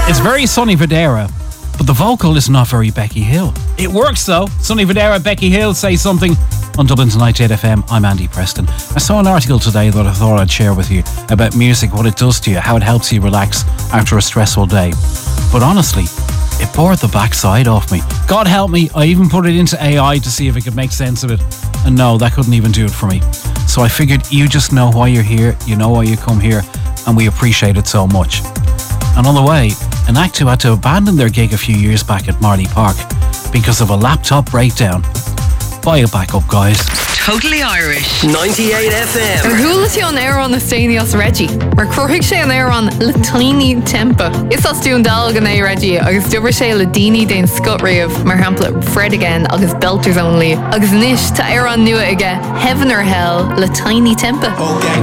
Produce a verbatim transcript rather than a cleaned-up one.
It's very Sonny Fodera, but the vocal is not very Becky Hill. It works though. Sonny Fodera, Becky Hill say something on Dublin Tonight J F M. I'm Andy Preston. I saw an article today that I thought I'd share with you about music, what it does to you, how it helps you relax after a stressful day. But honestly, it bored the backside off me. God help me, I even put it into A I to see if it could make sense of it. And no, that couldn't even do it for me. So I figured you just know why you're here, you know why you come here, and we appreciate it so much. And on the way, an act who had to abandon their gig a few years back at Marley Park because of a laptop breakdown. Buy it back up, guys. Totally Irish. ninety-eight F M. Ar thuailtí an éireann na Stanios Reggie. Mar cruthigh sé an éireann le tiny tempa. Is as dún dalgan é Reggie agus dubar sé le daoine den scut riamh mar hampla Fred Again agus Belters Only. Agus nish ta éireann nua aige Heaven or Hell le tiny tempa. Okay.